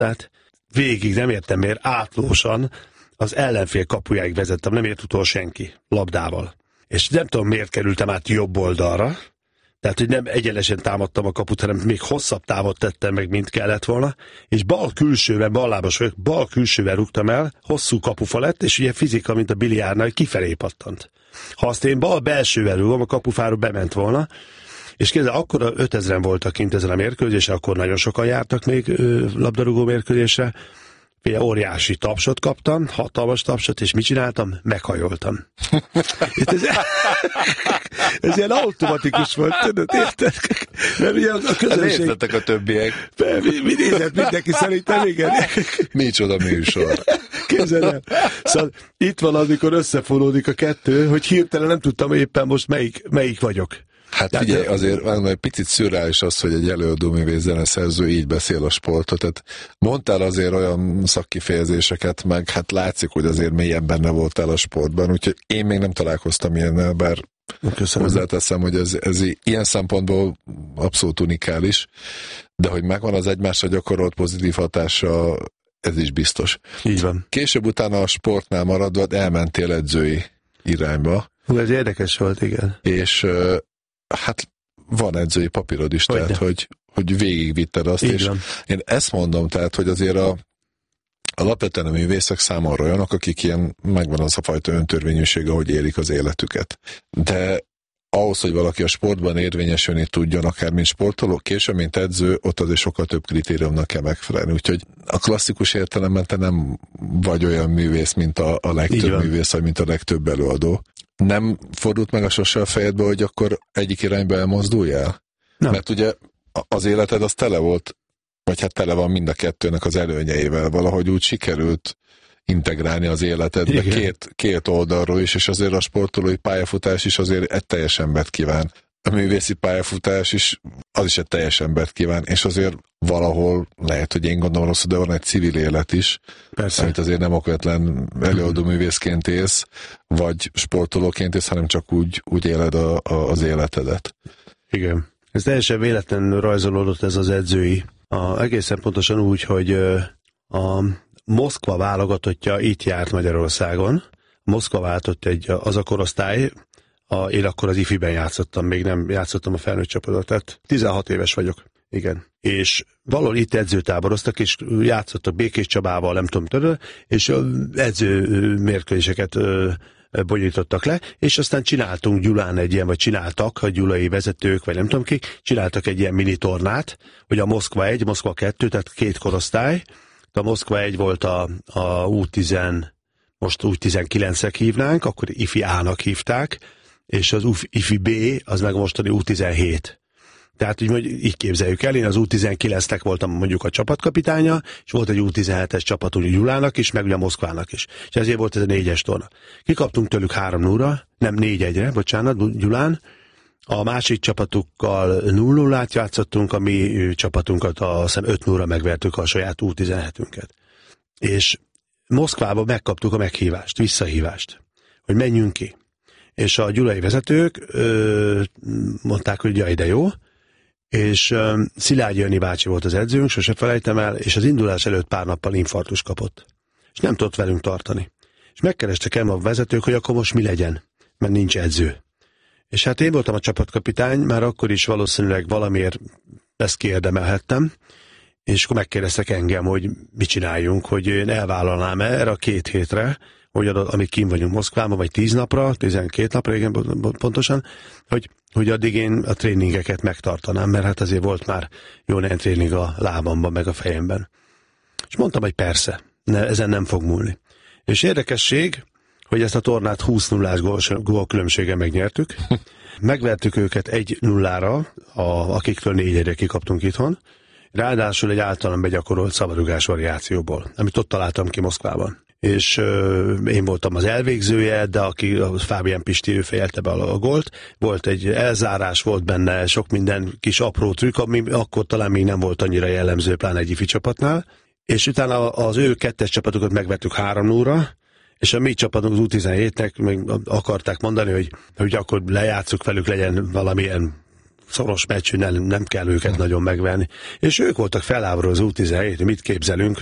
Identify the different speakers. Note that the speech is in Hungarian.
Speaker 1: Tehát végig nem értem miért, átlósan az ellenfél kapujáig vezettem, nem ért utol senki labdával. És nem tudom miért kerültem át jobb oldalra, tehát hogy nem egyenesen támadtam a kaput, hanem még hosszabb távot tettem meg, mint kellett volna, és bal lábas vagyok, bal külsővel rúgtam el, hosszú kapufa lett, és ugye fizika, mint a biliárnál, hogy kifelé pattant. Ha azt én bal belsővel rúgom, a kapufáról bement volna, és kézzel akkor 5000-en voltak kint ezen a mérkőzésen, akkor nagyon sokan jártak még labdarúgó mérkőzésre. Óriási tapsot kaptam, hatalmas tapsot, és mit csináltam? Meghajoltam. Ez ilyen automatikus volt, tudod, érted? Mert ugye a közönség...
Speaker 2: Értettek a többiek.
Speaker 1: Mi nézett mindenki szerintem, igen.
Speaker 2: Micsoda műsor.
Speaker 1: Képzeld el. Szóval itt van, amikor összefonódik a kettő, hogy hirtelen nem tudtam éppen most melyik vagyok.
Speaker 2: Hát figyelj, azért egy picit szürreális az, hogy egy előadóművész zeneszerző így beszél a sportot. Tehát mondtál azért olyan szakkifejezéseket, meg hát látszik, hogy azért mélyen benne voltál a sportban, úgyhogy én még nem találkoztam ilyennel, bár hozzáteszem, hogy ez ilyen szempontból abszolút unikális, de hogy megvan az egymásra gyakorolt pozitív hatása, ez is biztos.
Speaker 1: Így van.
Speaker 2: Később utána a sportnál maradva elmentél edzői irányba.
Speaker 1: Ez érdekes volt, igen.
Speaker 2: És hát van edzői papírod is, tehát hogy végigvitted azt, és én ezt mondom, tehát, hogy azért alapvetően a művészek számomra olyanok, akik ilyen, megvan az a fajta öntörvényűség, ahogy élik az életüket. De ahhoz, hogy valaki a sportban érvényesülni tudjon, akár mint sportoló, később, mint edző, ott azért sokkal több kritériumnak kell megfelelni. Úgyhogy a klasszikus értelemben te nem vagy olyan művész, mint a legtöbb művész, vagy mint a legtöbb előadó. Nem fordult meg a sose a fejedbe, hogy akkor egyik irányba elmozduljál? Nem. Mert ugye az életed az tele volt, vagy hát tele van mind a kettőnek az előnyeivel. Valahogy úgy sikerült integrálni az életedbe két oldalról is, és azért a sportolói pályafutás is azért egy teljes embert kíván. A művészi pályafutás is, az is egy teljes embert kíván, és azért valahol, lehet, hogy én gondolom rosszul, de van egy civil élet is, persze, amit azért nem okvetlen előadó művészként élsz, vagy sportolóként élsz, hanem csak úgy éled az életedet.
Speaker 1: Igen. Ez teljesen véletlenül rajzolódott ez az edzői. Egészen pontosan úgy, hogy a Moszkva válogatottja itt járt Magyarországon. Moszkva váltott az a korosztály, én akkor az ifiben játszottam, még nem játszottam a felnőtt csapatot, tehát 16 éves vagyok, igen. És valahol itt edzőtáboroztak, és játszottak Békés Csabával, nem tudom, és edző mérkőzéseket bonyolítottak le, és aztán csináltunk Gyulán vagy csináltak a gyulai vezetők, vagy nem tudom ki, csináltak egy ilyen mini tornát, hogy a Moszkva 1, Moszkva 2, tehát két korosztály. A Moszkva 1 volt a U10, most U19-ek hívnánk, akkor IFI A-nak hívták, és az IFI B, az meg mostani U17. Tehát úgy, így képzeljük el, én az U19-nek voltam mondjuk a csapatkapitánya, és volt egy U17-es csapat úgy Gyulának is, meg ugye a Moszkvának is. És ezért volt ez a 4-es torna. Kikaptunk tőlük 3-0-ra, nem 4-1-re, bocsánat, Gyulán. A másik csapatukkal 0-0-át játszottunk, a mi csapatunkat azt hiszem 5-0-ra megvertük a saját U17-ünket. És Moszkvában megkaptuk a meghívást, visszahívást, hogy menjünk ki. És a gyulai vezetők mondták, hogy jaj, de jó, és Szilágyi Jani bácsi volt az edzőnk, sose felejtem el, és az indulás előtt pár nappal infarktus kapott. És nem tudott velünk tartani. És megkerestek el a vezetők, hogy akkor most mi legyen, mert nincs edző. És hát én voltam a csapatkapitány, már akkor is valószínűleg valamiért ezt kiérdemelhettem, és akkor megkérdeztek engem, hogy mit csináljunk, hogy én elvállalnám erre a 2 hétre, hogy amíg kint vagyunk Moszkvában, vagy 10 napra, 12 napra, igen, pontosan, hogy addig én a tréningeket megtartanám, mert hát azért volt már jó néhány tréning a lábamban, meg a fejemben. És mondtam, hogy persze, ezen nem fog múlni. És érdekesség, hogy ezt a tornát 20-0-ás gólkülönbséggel megnyertük. Megvertük őket 1-0-ra, akiktől 4-1-re kikaptunk itthon. Ráadásul egy általam begyakorolt szabadrugás variációból, amit ott találtam ki Moszkvában. És én voltam az elvégzője, de a Fábián Pisti, ő fejelte be a gólt. Volt egy elzárás, volt benne sok minden kis apró trükk, ami akkor talán még nem volt annyira jellemző, pláne egy ifi csapatnál. És utána az ő 2-es csapatokat megvettük 3-0-ra, és a mi csapatunk az U17-nek meg akarták mondani, hogy akkor lejátszuk velük, legyen valamilyen szoros meccsű, nem kell őket nagyon megvenni. És ők voltak felállva az U17, mit képzelünk,